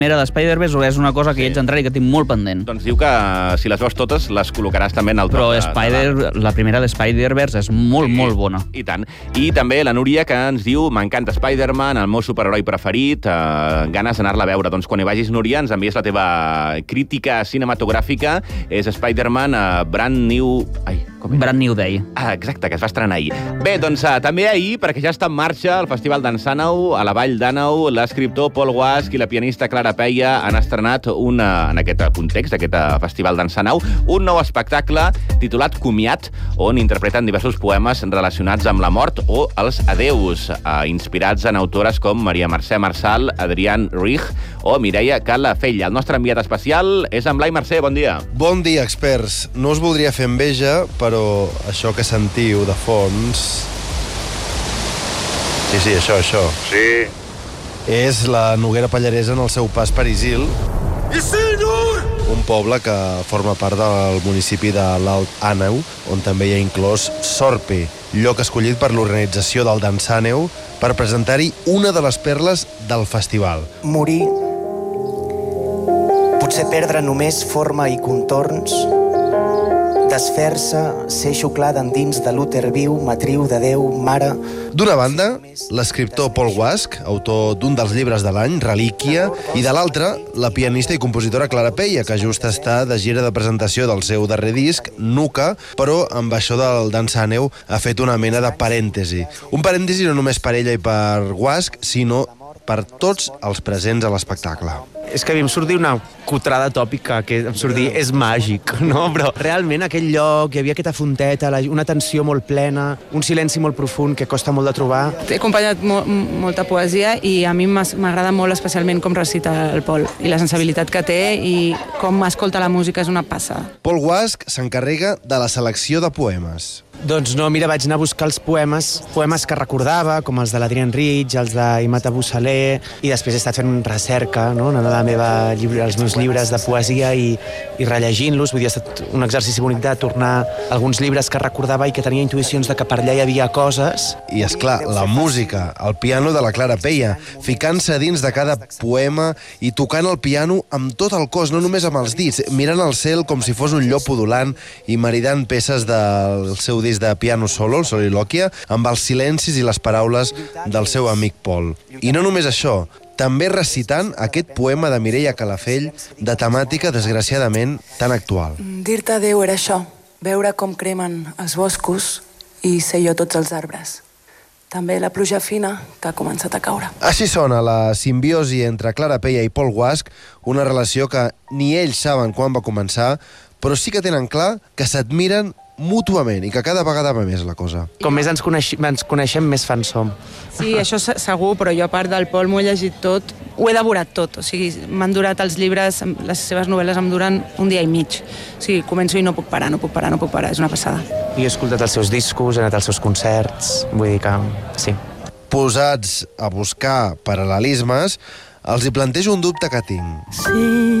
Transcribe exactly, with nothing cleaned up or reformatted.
Era de Spider-Verse és una cosa que hi haig d'entrar i que tinc molt pendent. Doncs diu que si les veus totes les col·locaràs també en el Però top. Spider, la primera de Spider-Verse és molt, Sí, molt bona. I tant. I també la Núria, que ens diu m'encanta Spider-Man, el meu superheroi preferit, eh, ganes d'anar-la a veure. Doncs quan hi vagis, Núria, ens envies la teva crítica cinematogràfica. És Spider-Man uh, Brand New... Ai, com era? Brand New Day. Ah, exacte, que es va estrenar ahir. Bé, doncs uh, també ahir, perquè ja està en marxa el Festival d'Ensàneu, a la Vall d'Àneu, l'escriptor Pol Guasch i la pianista Clara Peia han estrenat una, en aquest context, aquest Festival d'Ensàneu, un nou espectacle titulat Comiat, on interpreten diversos poemes relacionats amb la mort o els adeus, eh, inspirats en autores com Maria Mercè Marçal, Adrián Rich o Mireia Calafell. El nostre enviat especial és en Blai Mercè. Bon dia. Bon dia, experts. No us voldria fer enveja, però això que sentiu de fons... Sí, sí, això, això. Sí. És la Noguera Pallaresa en el seu pas per Isil, un poble que forma part del municipi de l'Alt Àneu, on també hi ha inclòs Sorpe, lloc escollit per l'organització del Dansàneu per presentar-hi una de les perles del festival. Morir, potser perdre només forma i contorns, desfer-se, ser xuclada endins de l'úter viu, matriu de Déu, mare... D'una banda, l'escriptor Pol Guasch, autor d'un dels llibres de l'any, Relíquia, i de l'altra, la pianista i compositora Clara Peia, que just està de gira de presentació del seu darrer disc, Nuca, però amb això del Dansàneu ha fet una mena de parèntesi. Un parèntesi no només per ella i per Guasch, sinó per tots els presents a l'espectacle. És que a mi em surt dir una cutrada tòpica, que em surt dir és màgic, no? Però realment aquell lloc, hi havia aquesta fonteta, una tensió molt plena, un silenci molt profund que costa molt de trobar. He acompanyat mo molta poesia i a mi m'agrada molt especialment com recita el Pol i la sensibilitat que té i com escolta la música és una passada. Pol Guasch s'encarrega de la selecció de poemes. Doncs no, mira, vaig anar a buscar els poemes, poemes que recordava, com els de l'Adrián Rich, els d'Imata Bussalé, i després he estat fent recerca, no?, en la meva llibre, els meus llibres de poesia i, i rellegint-los. Vull dir, ha estat un exercici bonic de tornar alguns llibres que recordava i que tenia intuïcions de que per allà hi havia coses. I, és clar, la música, el piano de la Clara Peia, ficant-se dins de cada poema i tocant el piano amb tot el cos, no només amb els dits, mirant al cel com si fos un llop udolant i maridant peces del seu disc de piano solo, el Solilòquia, amb els silencis i les paraules del seu amic Pol. I no només això, també recitant aquest poema de Mireia Calafell de temàtica, desgraciadament, tan actual. Dir-te adéu era això, veure com cremen els boscos i ser jo tots els arbres. També la pluja fina que ha començat a caure. Així sona la simbiosi entre Clara Peia i Pol Guasch, una relació que ni ells saben quan va començar, però sí que tenen clar que s'admiren mútuament i que cada vegada va més la cosa. Com més ens, coneix, ens coneixem, més fans som. Sí, això segur, però jo a part del Pol m'ho he llegit tot, ho he devorat tot, o sigui, m'han durat els llibres, les seves novel·les em duren un dia i mig. O sigui, començo i no puc parar, no puc parar, no puc parar, és una passada. I he escoltat els seus discos, he anat als seus concerts, vull dir que sí. Posats a buscar paral·lelismes, els hi plantejo un dubte que tinc. Sí.